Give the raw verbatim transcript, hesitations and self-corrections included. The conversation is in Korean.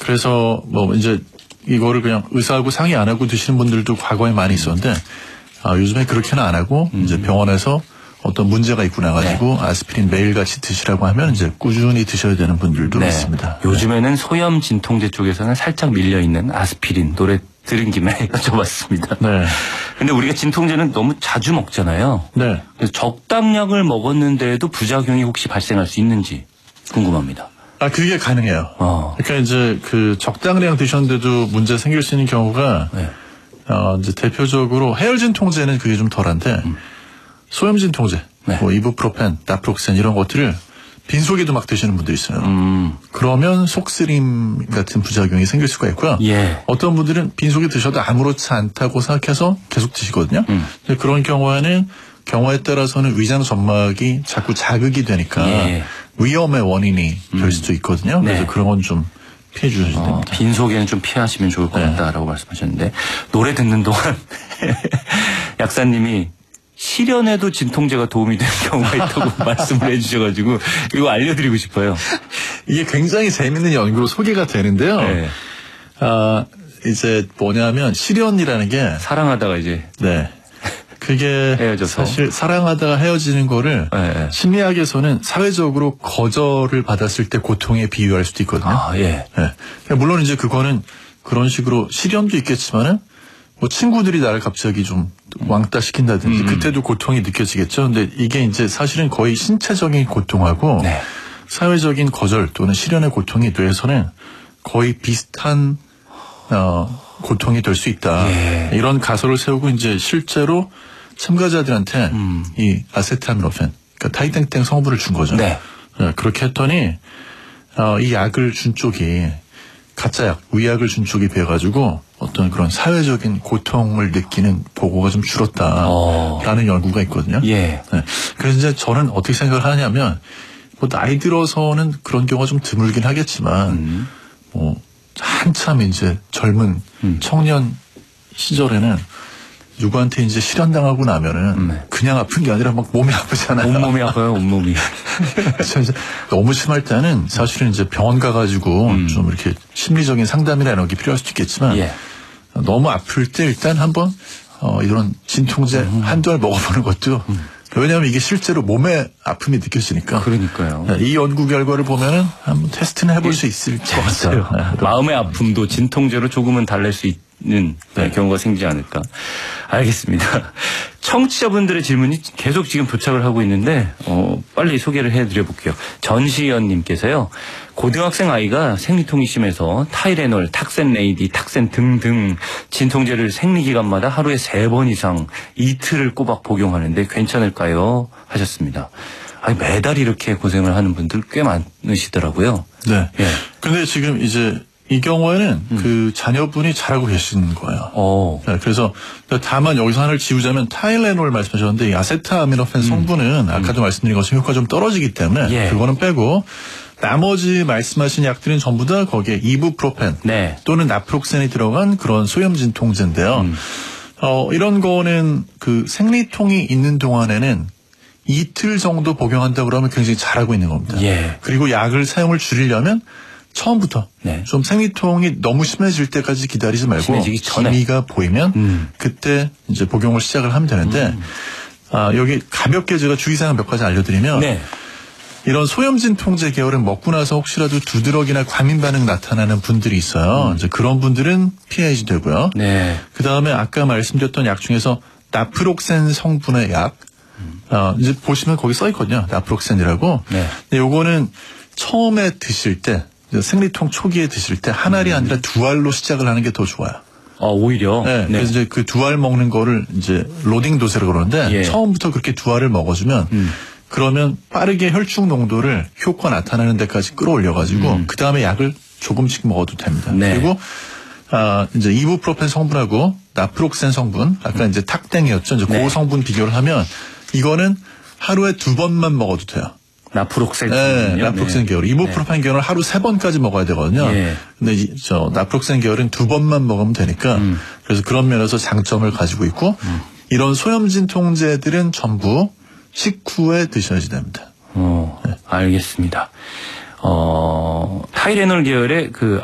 그래서 뭐 이제 이거를 그냥 의사하고 상의 안 하고 드시는 분들도 과거에 많이 있었는데 아, 요즘에 그렇게는 안 하고 음. 이제 병원에서 어떤 문제가 있구나 가지고 네. 아스피린 매일같이 드시라고 하면 이제 꾸준히 드셔야 되는 분들도 네. 있습니다. 요즘에는 네. 소염 진통제 쪽에서는 살짝 밀려 있는 아스피린 노래 들은 김에 여쭤봤습니다. 네. 근데 우리가 진통제는 너무 자주 먹잖아요. 네. 그래서 적당량을 먹었는데도 부작용이 혹시 발생할 수 있는지 궁금합니다. 아, 그게 가능해요. 어. 그러니까 이제 그 적당량 드셨는데도 문제 생길 수 있는 경우가 네. 어, 이제 대표적으로 해열 진통제는 그게 좀 덜한데 음. 소염 진통제, 네. 뭐 이부프로펜, 나프록센 이런 것들을 빈속에도 막 드시는 분도 있어요. 음. 그러면 속쓰림 같은 부작용이 생길 수가 있고요. 예. 어떤 분들은 빈속에 드셔도 아무렇지 않다고 생각해서 계속 드시거든요. 음. 그런 경우에는 경우에 따라서는 위장 점막이 자꾸 자극이 되니까 예. 위험의 원인이 될 음. 수도 있거든요. 그래서 네. 그런 건 좀 피해 주셔야 됩니다. 어, 빈속에는 좀 피하시면 좋을 것 네. 같다라고 말씀하셨는데 노래 듣는 동안 약사님이 실연에도 진통제가 도움이 되는 경우가 있다고 말씀을 해주셔가지고 이거 알려드리고 싶어요. 이게 굉장히 재밌는 연구로 소개가 되는데요. 네. 아, 이제 뭐냐면 실연이라는 게 사랑하다가 이제 네. 그게 헤어져서. 사실 사랑하다가 헤어지는 거를 네. 심리학에서는 사회적으로 거절을 받았을 때 고통에 비유할 수도 있거든요. 아, 예. 네. 물론 이제 그거는 그런 식으로 실연도 있겠지만은 뭐 친구들이 나를 갑자기 좀 왕따 시킨다든지 음. 그때도 고통이 느껴지겠죠. 근데 이게 이제 사실은 거의 신체적인 고통하고 네. 사회적인 거절 또는 실연의 고통이 뇌에서는 거의 비슷한 어, 고통이 될 수 있다. 예. 이런 가설을 세우고 이제 실제로 참가자들한테 음. 이 아세트아미노펜, 그러니까 타이땡땡 성분을 준 거죠. 네. 네, 그렇게 했더니 어, 이 약을 준 쪽이 가짜 약, 위약을 준 쪽이 배워가지고 어떤 그런 사회적인 고통을 느끼는 보고가 좀 줄었다라는 어. 연구가 있거든요. 예. 네. 그래서 이제 저는 어떻게 생각을 하냐면 뭐 나이 들어서는 그런 경우가 좀 드물긴 하겠지만 음. 뭐 한참 이제 젊은 음. 청년 시절에는 누구한테 이제 실현당하고 나면은 네. 그냥 아픈 게 아니라 막 몸이 아프잖아요. 온몸이 아파요, 온몸이. 이제 너무 심할 때는 사실은 이제 병원 가가지고 음. 좀 이렇게 심리적인 상담이나 이런 게 필요할 수도 있겠지만 예. 너무 아플 때 일단 한번 어, 이런 진통제 음. 한두 알 먹어보는 것도 음. 왜냐하면 이게 실제로 몸에 아픔이 느껴지니까. 그러니까요. 이 연구 결과를 보면은 한번 테스트는 해볼 수 있을 것 같아요. 네. 마음의 아픔도 진통제로 조금은 달랠 수 있는 네. 경우가 생기지 않을까. 알겠습니다. 청취자분들의 질문이 계속 지금 도착을 하고 있는데 어, 빨리 소개를 해드려 볼게요. 전시연님께서요. 고등학생 아이가 생리통이 심해서 타이레놀, 탁센레이디, 탁센 등등 진통제를 생리기간마다 하루에 세 번 이상 이틀을 꼬박 복용하는데 괜찮을까요? 하셨습니다. 아니, 매달 이렇게 고생을 하는 분들 꽤 많으시더라고요. 네. 예. 근데 지금 이제 이 경우에는 음. 그 자녀분이 잘하고 계시는 거예요. 오. 네, 그래서 다만 여기서 하나를 지우자면 타일레놀 말씀하셨는데 이 아세트아미노펜 음. 성분은 아까도 음. 말씀드린 것처럼 효과가 좀 떨어지기 때문에 예. 그거는 빼고 나머지 말씀하신 약들은 전부 다 거기에 이부프로펜 네. 또는 나프록센이 들어간 그런 소염 진통제인데요. 음. 어, 이런 거는 그 생리통이 있는 동안에는 이틀 정도 복용한다고 그러면 굉장히 잘하고 있는 겁니다. 예. 그리고 약을 사용을 줄이려면 처음부터 네. 좀 생리통이 너무 심해질 때까지 기다리지 말고 기미가 보이면 음. 그때 이제 복용을 시작을 하면 되는데 음. 아, 여기 가볍게 제가 주의사항 몇 가지 알려드리면 네. 이런 소염진통제 계열은 먹고 나서 혹시라도 두드러기나 과민 반응 나타나는 분들이 있어요. 음. 이제 그런 분들은 피해야지 되고요. 네. 그 다음에 아까 말씀드렸던 약 중에서 나프록센 성분의 약 음. 어, 이제 보시면 거기 써 있거든요. 나프록센이라고. 네. 근데 요거는 처음에 드실 때 생리통 초기에 드실 때 한 알이 음. 아니라 두 알로 시작을 하는 게 더 좋아요. 아, 오히려? 네. 네. 그래서 이제 그 두 알 먹는 거를 이제 로딩 도세라고 그러는데 예. 처음부터 그렇게 두 알을 먹어주면 음. 그러면 빠르게 혈중 농도를 효과 나타나는 데까지 끌어올려가지고 음. 그 다음에 약을 조금씩 먹어도 됩니다. 네. 그리고 아, 이제 이부프로펜 성분하고 나프록센 성분, 아까 음. 이제 탁땡이었죠. 이제 네. 그 성분 비교를 하면 이거는 하루에 두 번만 먹어도 돼요. 나프록센. 네, 나프록센 네. 계열. 이부프로펜 네. 계열은 하루 세 번까지 먹어야 되거든요. 네. 근데 이, 저 나프록센 계열은 두 번만 먹으면 되니까 음. 그래서 그런 면에서 장점을 가지고 있고 음. 이런 소염진통제들은 전부 식후에 드셔야지 됩니다. 어, 네. 알겠습니다. 어, 타이레놀 계열의 그